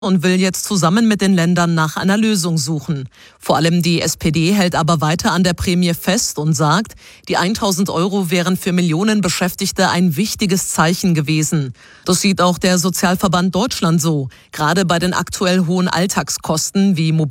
und will jetzt zusammen mit den Ländern nach einer Lösung suchen. Vor allem die SPD hält aber weiter an der Prämie fest und sagt, die 1.000 € wären für Millionen Beschäftigte ein wichtiges Zeichen gewesen. Das sieht auch der Sozialverband Deutschland so, gerade bei den aktuell hohen Alltagskosten wie